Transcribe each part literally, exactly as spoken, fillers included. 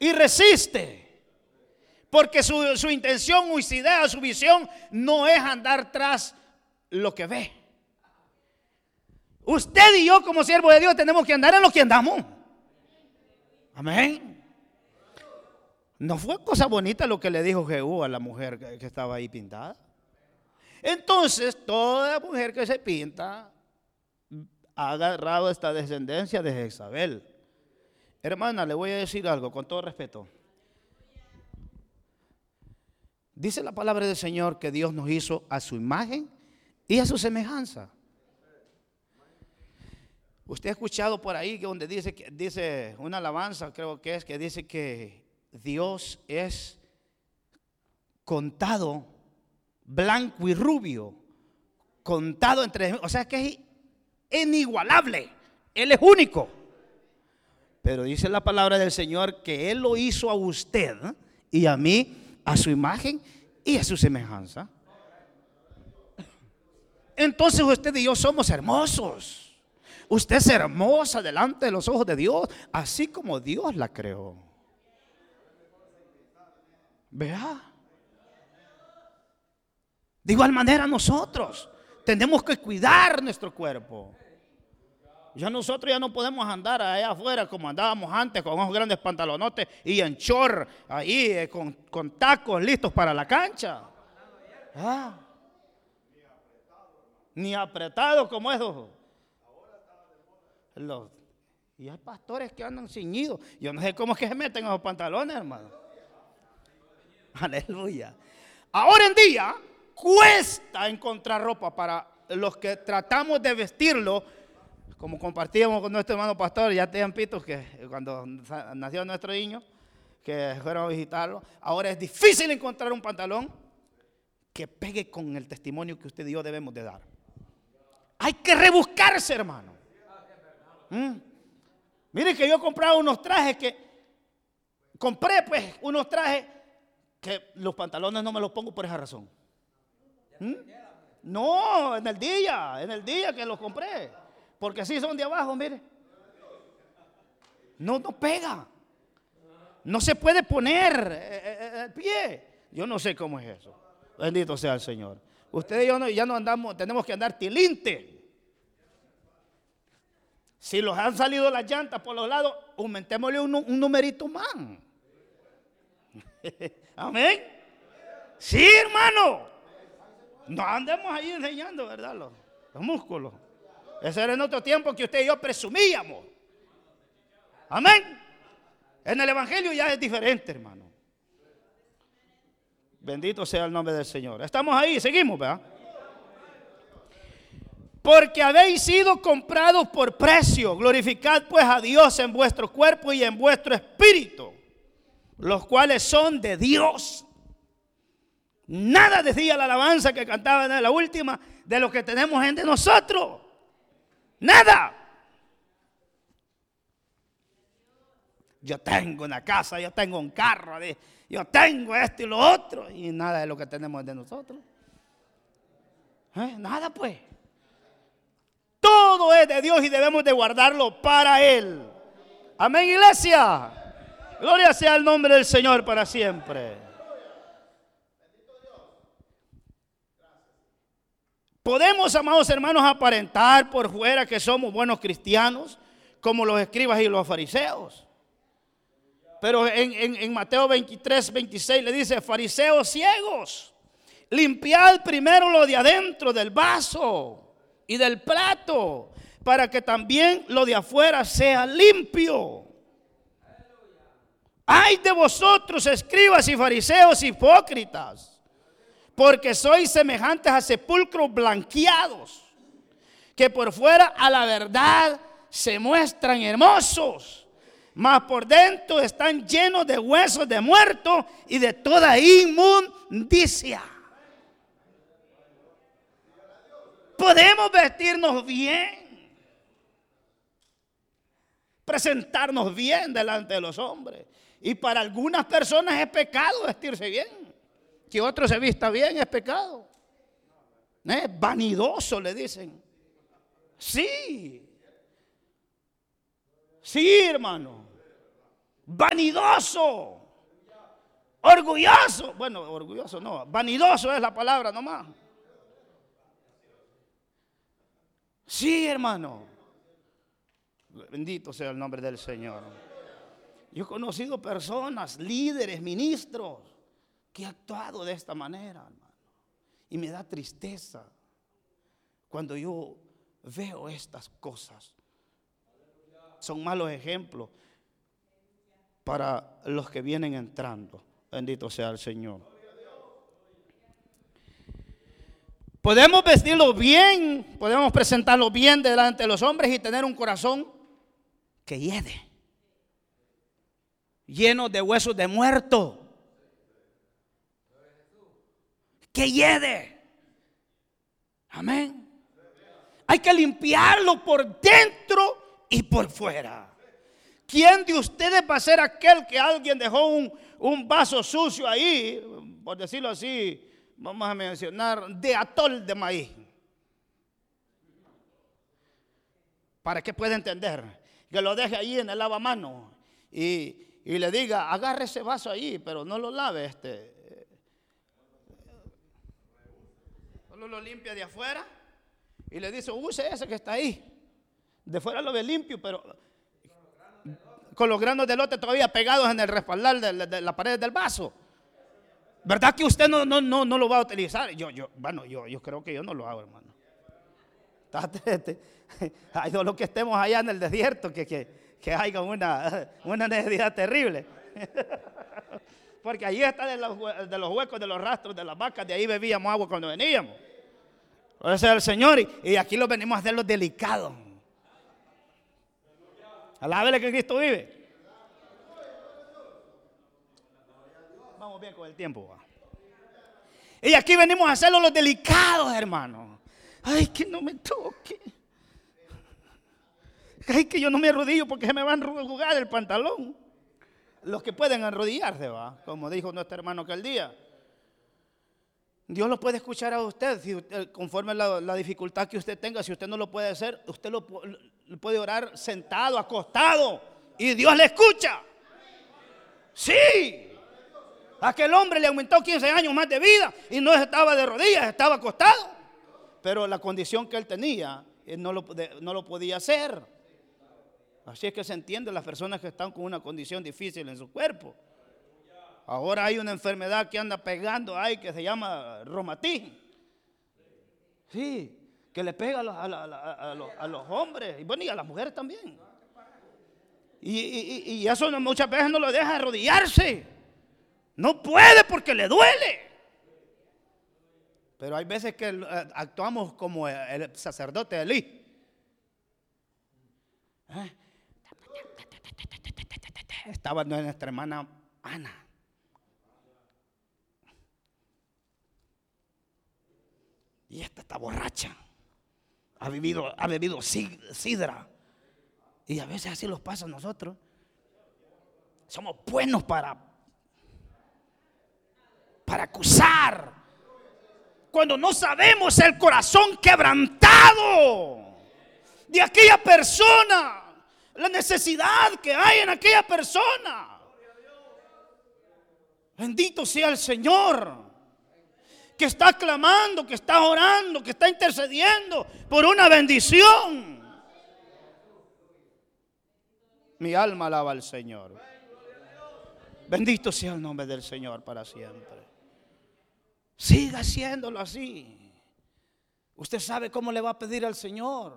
y resiste, porque su, su intención, su idea, su visión no es andar tras lo que ve. Usted y yo como siervos de Dios tenemos que andar en lo que andamos. Amén. No fue cosa bonita lo que le dijo Jehú a la mujer que, que estaba ahí pintada. Entonces toda mujer que se pinta ha agarrado esta descendencia de Jezabel. Hermana, le voy a decir algo con todo respeto. Dice la palabra del Señor que Dios nos hizo a su imagen y a su semejanza. Usted ha escuchado por ahí que donde dice, que dice una alabanza, creo que es, que dice que Dios es contado blanco y rubio, contado entre, o sea que es inigualable, Él es único. Pero dice la palabra del Señor que Él lo hizo a usted y a mí a su imagen y a su semejanza. Entonces usted y yo somos hermosos. Usted es hermosa delante de los ojos de Dios, así como Dios la creó. Vea. De igual manera nosotros tenemos que cuidar nuestro cuerpo. Ya nosotros ya no podemos andar allá afuera como andábamos antes, con unos grandes pantalonotes y en short ahí eh, con, con tacos listos para la cancha. Ah. Ni apretado como esos. Los, y hay pastores que andan ceñidos. Yo no sé cómo es que se meten esos pantalones, hermano. Aleluya. Ahora en día cuesta encontrar ropa para los que tratamos de vestirlo. Como compartíamos con nuestro hermano pastor, ya te han visto que cuando nació nuestro niño, que fueron a visitarlo, ahora es difícil encontrar un pantalón que pegue con el testimonio que usted y yo debemos de dar. Hay que rebuscarse, hermano. ¿Mm? Mire que yo compraba unos trajes que, compré pues unos trajes que los pantalones no me los pongo por esa razón. ¿Mm? No, en el día, en el día que los compré. Porque así son de abajo, mire. No, no pega. No se puede poner el pie. Yo no sé cómo es eso. Bendito sea el Señor. Ustedes y yo no, ya no andamos, tenemos que andar tilinte. Si los han salido las llantas por los lados, aumentémosle un, un numerito más. Amén. Sí, hermano. No andemos ahí enseñando, ¿verdad? Los, los músculos. Ese era en otro tiempo que usted y yo presumíamos. Amén. En el evangelio ya es diferente, hermano. Bendito sea el nombre del Señor. Estamos ahí, seguimos, ¿verdad? Porque habéis sido comprados por precio. Glorificad pues a Dios en vuestro cuerpo y en vuestro espíritu, los cuales son de Dios. Nada decía la alabanza que cantaba en la última de lo que tenemos en de nosotros. Nada. Yo tengo una casa, yo tengo un carro, yo tengo esto y lo otro, y nada de lo que tenemos de nosotros. ¿Eh? Nada pues. Todo es de Dios y debemos de guardarlo para Él. Amén, iglesia. Gloria sea el nombre del Señor para siempre. Podemos, amados hermanos, aparentar por fuera que somos buenos cristianos, como los escribas y los fariseos. Pero en, en, en Mateo veintitrés, veintiséis le dice: fariseos ciegos, limpiad primero lo de adentro del vaso y del plato, para que también lo de afuera sea limpio. Ay de vosotros, escribas y fariseos hipócritas, porque sois semejantes a sepulcros blanqueados, que por fuera a la verdad se muestran hermosos, mas por dentro están llenos de huesos de muertos y de toda inmundicia. Podemos vestirnos bien, presentarnos bien delante de los hombres, y para algunas personas es pecado vestirse bien. Que otro se vista bien es pecado. ¿Eh? Vanidoso le dicen. Sí. Sí, hermano. vanidoso, orgulloso. Bueno, orgulloso no, vanidoso es la palabra nomás. Sí, hermano. Bendito sea el nombre del Señor. Yo he conocido personas, líderes, ministros, que han actuado de esta manera, hermano. Y me da tristeza cuando yo veo estas cosas. Son malos ejemplos para los que vienen entrando. Bendito sea el Señor. Podemos vestirlo bien, podemos presentarlo bien delante de los hombres y tener un corazón que hiede, lleno de huesos de muerto, que hiede. Amén. Hay que limpiarlo por dentro y por fuera. ¿Quién de ustedes va a ser aquel que alguien dejó un, un vaso sucio ahí, por decirlo así, vamos a mencionar, de atol de maíz? Para que pueda entender, que lo deje ahí en el lavamanos y, y le diga, agarre ese vaso ahí, pero no lo lave, este, solo lo limpia de afuera y le dice, use ese que está ahí. De fuera lo ve limpio, pero con los granos de elote todavía pegados en el respaldar de, de, de la pared del vaso. ¿Verdad que usted no, no, no, no lo va a utilizar? Yo, yo, bueno, yo, yo creo que yo no lo hago, hermano. Hay los que estemos allá en el desierto, que, que, que haya una, una necesidad terrible. Porque allí está de los, de los huecos, de los rastros, de las vacas, de ahí bebíamos agua cuando veníamos. Por eso es el Señor, y, y aquí lo venimos a hacer los delicados. Alábele que Cristo vive. Vamos bien con el tiempo, va. Y aquí venimos a hacerlo los delicados, hermano. Ay, que no me toque. Ay, que yo no me arrodillo porque se me va a enjugar el pantalón. Los que pueden arrodillarse, va, como dijo nuestro hermano aquel día. Dios lo puede escuchar a usted, si usted, conforme la, la dificultad que usted tenga. Si usted no lo puede hacer, usted lo, lo puede orar sentado, acostado, y Dios le escucha. Sí. Aquel hombre le aumentó quince años más de vida y no estaba de rodillas, estaba acostado. Pero la condición que él tenía, él no lo, no lo podía hacer. Así es que se entiende las personas que están con una condición difícil en su cuerpo. Ahora hay una enfermedad que anda pegando ahí que se llama reumatismo. Sí, que le pega a los, a, la, a, la, a, los, a los hombres y bueno, y a las mujeres también. Y, y, y eso muchas veces no lo deja arrodillarse. No puede porque le duele. Pero hay veces que actuamos como el sacerdote Elí. ¿Eh? Estaba nuestra hermana Ana. Y esta está borracha. Ha bebido, ha bebido sidra. Y a veces así los pasa a nosotros. Somos buenos para, para acusar. Cuando no sabemos el corazón quebrantado de aquella persona, la necesidad que hay en aquella persona. Bendito sea el Señor, que está clamando, que está orando, que está intercediendo por una bendición. Mi alma alaba al Señor. Bendito sea el nombre del Señor para siempre. Siga haciéndolo así. Usted sabe cómo le va a pedir al Señor.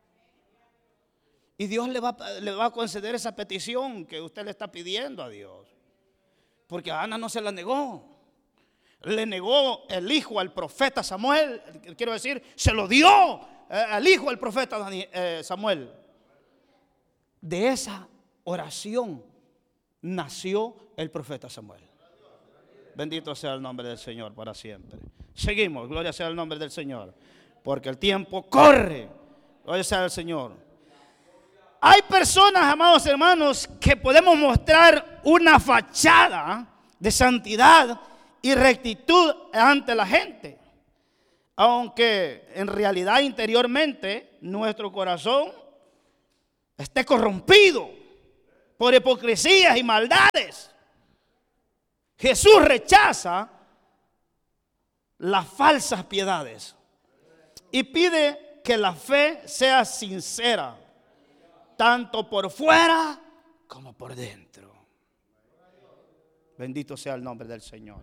Y Dios le va, le va a conceder esa petición que usted le está pidiendo a Dios. Porque a Ana no se la negó. Le negó el hijo al profeta Samuel. Quiero decir, se lo dio al hijo al profeta Samuel. De esa oración nació el profeta Samuel. Bendito sea el nombre del Señor para siempre. Seguimos, gloria sea el nombre del Señor. Porque el tiempo corre. Gloria sea el Señor. Hay personas, amados hermanos, que podemos mostrar una fachada de santidad y rectitud ante la gente, aunque en realidad interiormente nuestro corazón esté corrompido por hipocresías y maldades. Jesús rechaza las falsas piedades y pide que la fe sea sincera, tanto por fuera como por dentro. Bendito sea el nombre del Señor.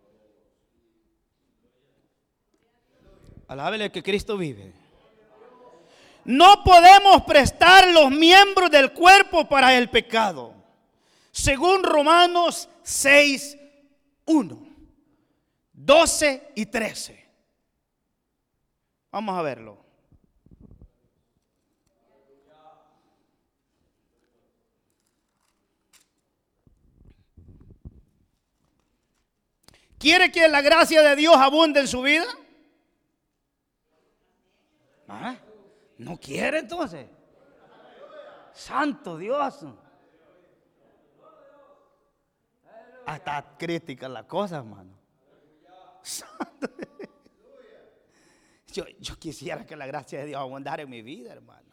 Alábele que Cristo vive. No podemos prestar los miembros del cuerpo para el pecado, según Romanos seis, uno, doce y trece. Vamos a verlo. ¿Quiere que la gracia de Dios abunde en su vida? ¿Ah? ¿No quiere entonces? Santo Dios. Hasta crítica la cosa, hermano. Yo, yo quisiera que la gracia de Dios abundara en mi vida, hermano.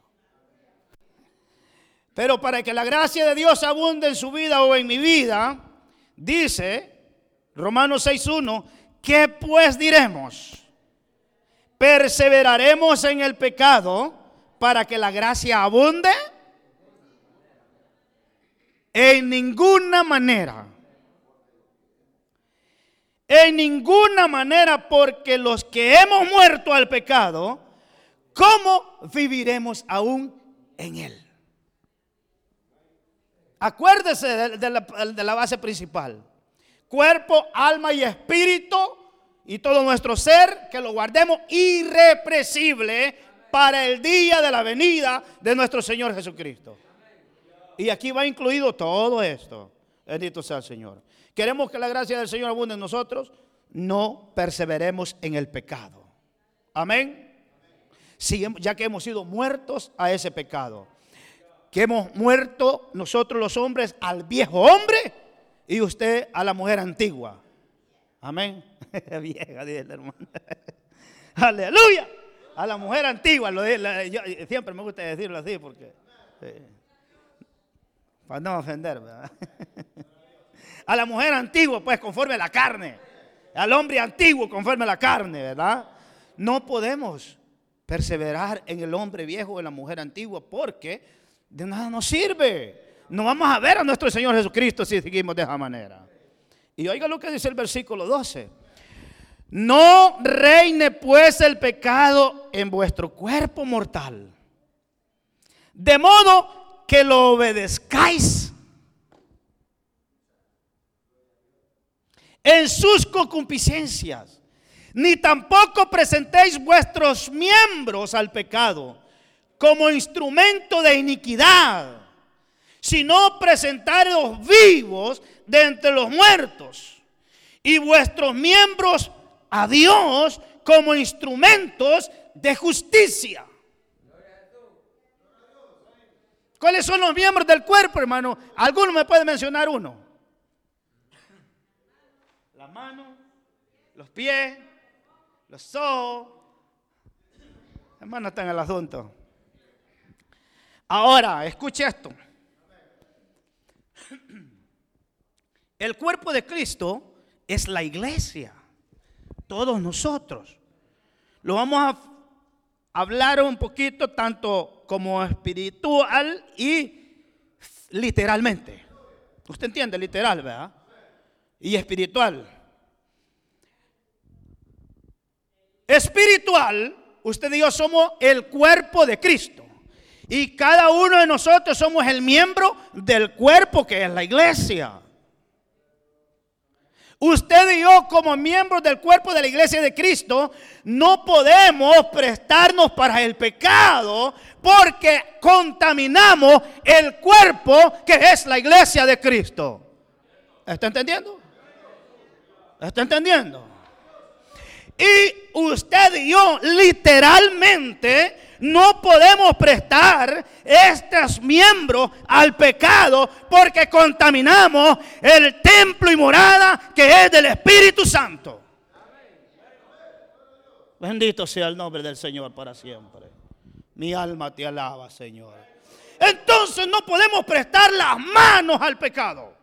Pero para que la gracia de Dios abunde en su vida o en mi vida, dice Romanos seis, uno, ¿qué pues diremos? ¿Perseveraremos en el pecado para que la gracia abunde? En ninguna manera. En ninguna manera, porque los que hemos muerto al pecado, ¿cómo viviremos aún en él? Acuérdese de, de, la, de la base principal. Cuerpo, alma y espíritu y todo nuestro ser, que lo guardemos irrepresible para el día de la venida de nuestro Señor Jesucristo. Y aquí va incluido todo esto. Bendito sea el Señor. Queremos que la gracia del Señor abunde en nosotros. No perseveremos en el pecado. Amén. Sí, ya que hemos sido muertos a ese pecado. Que hemos muerto nosotros los hombres al viejo hombre y usted a la mujer antigua. Amén. Vieja, dice el hermano. Aleluya. A la mujer antigua. Lo de, la, yo, siempre me gusta decirlo así porque... Eh, para no ofender, ¿verdad? A la mujer antigua, pues, conforme a la carne. Al hombre antiguo, conforme a la carne, ¿verdad? No podemos perseverar en el hombre viejo o en la mujer antigua porque de nada nos sirve. No vamos a ver a nuestro Señor Jesucristo si seguimos de esa manera. Y oiga lo que dice el versículo doce. No reine pues el pecado en vuestro cuerpo mortal, de modo que lo obedezcáis en sus concupiscencias, ni tampoco presentéis vuestros miembros al pecado como instrumento de iniquidad, sino presentaros vivos de entre los muertos y vuestros miembros a Dios como instrumentos de justicia. ¿Cuáles son los miembros del cuerpo, hermano? ¿Alguno me puede mencionar uno? Las manos, los pies, los ojos. Hermano, está en el asunto. Ahora, escuche esto. El cuerpo de Cristo es la iglesia. Todos nosotros. Lo vamos a hablar un poquito tanto como espiritual y literalmente. ¿Usted entiende? Literal, ¿verdad? Y espiritual. Espiritual, usted y yo somos el cuerpo de Cristo. Y cada uno de nosotros somos el miembro del cuerpo que es la iglesia. Usted y yo como miembros del cuerpo de la iglesia de Cristo no podemos prestarnos para el pecado porque contaminamos el cuerpo que es la iglesia de Cristo. ¿Está entendiendo? ¿Está entendiendo? Y usted y yo literalmente no podemos prestar estos miembros al pecado porque contaminamos el templo y morada que es del Espíritu Santo. Bendito sea el nombre del Señor para siempre. Mi alma te alaba, Señor. entonces no podemos prestar las manos al pecado.